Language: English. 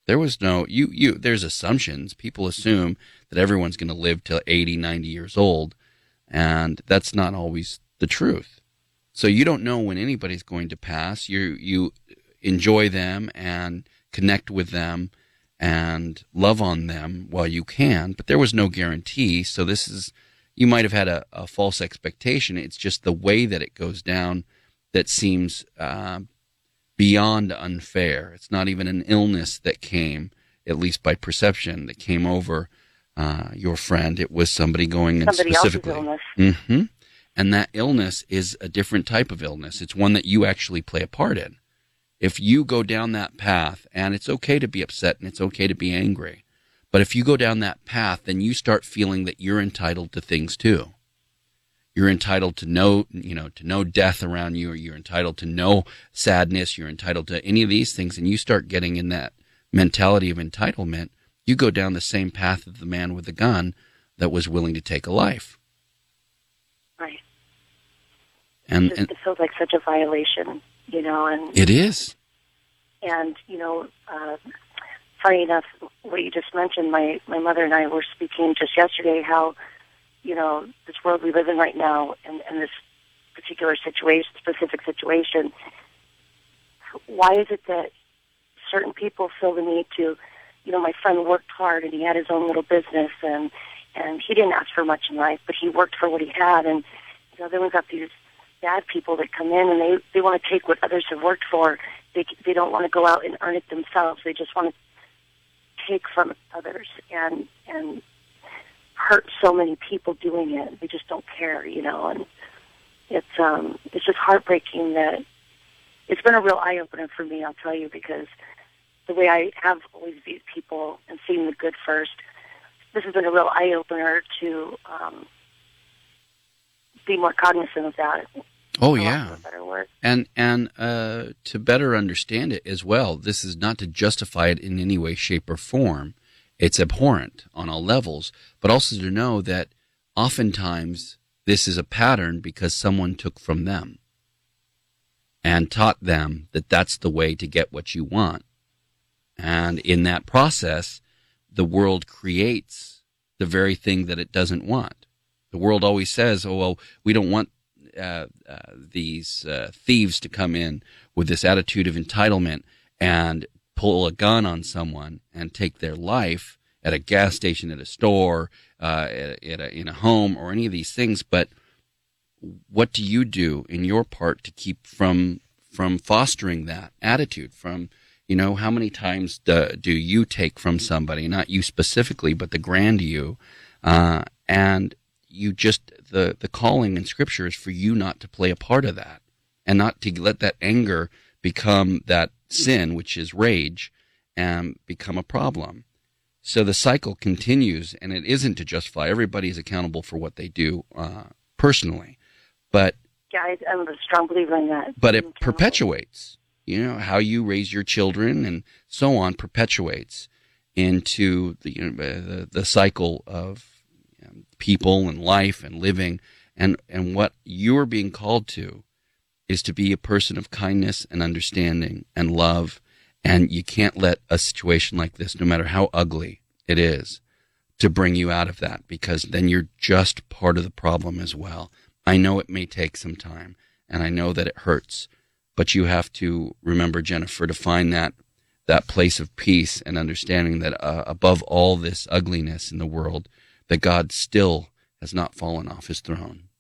There was no, there's assumptions. People assume that everyone's going to live till 80, 90 years old, and that's not always the truth. So you don't know when anybody's going to pass. You enjoy them and connect with them and love on them while you can, but there was no guarantee. So you might have had a false expectation. It's just the way that it goes down that seems beyond unfair. It's not even an illness that came, at least by perception, that came over your friend. It was somebody going in specifically. Somebody else's illness. Mm-hmm. And that illness is a different type of illness. It's one that you actually play a part in. If you go down that path, and it's okay to be upset and it's okay to be angry, but if you go down that path, then you start feeling that you're entitled to things too. You're entitled to no death around you, or you're entitled to no sadness, you're entitled to any of these things, and you start getting in that mentality of entitlement, you go down the same path of the man with the gun that was willing to take a life. Right. And it feels like such a violation, and it is. And, funny enough, what you just mentioned, my mother and I were speaking just yesterday how, this world we live in right now and this particular specific situation, why is it that certain people feel the need to, my friend worked hard and he had his own little business and he didn't ask for much in life, but he worked for what he had. And, then we've got these bad people that come in and they want to take what others have worked for. They don't want to go out and earn it themselves. They just want to take from others and hurt so many people doing it. They just don't care, and it's just heartbreaking that it's been a real eye opener for me, I'll tell you, because the way I have always viewed people and seen the good first, this has been a real eye opener to be more cognizant of that. Oh, yeah. For a better word. And to better understand it as well, this is not to justify it in any way, shape, or form. It's abhorrent on all levels, but also to know that oftentimes this is a pattern because someone took from them and taught them that that's the way to get what you want. And in that process, the world creates the very thing that it doesn't want. The world always says, oh, well, we don't want these thieves to come in with this attitude of entitlement and pull a gun on someone and take their life at a gas station, at a store, in a home, or any of these things. But what do you do in your part to keep from fostering that attitude? From, how many times do you take from somebody, not you specifically, but the grand you, and you just, the calling in Scripture is for you not to play a part of that and not to let that anger become that sin, which is rage, and become a problem. So the cycle continues, and it isn't to justify. Everybody is accountable for what they do personally. But yeah, I'm a strong believer in that. But it perpetuates. How you raise your children and so on perpetuates into the cycle of people and life and living. And what you're being called to is to be a person of kindness and understanding and love. And you can't let a situation like this, no matter how ugly it is, to bring you out of that, because then you're just part of the problem as well. I know it may take some time, and I know that it hurts, but you have to remember, Jennifer, to find that place of peace and understanding that above all this ugliness in the world, that God still has not fallen off his throne.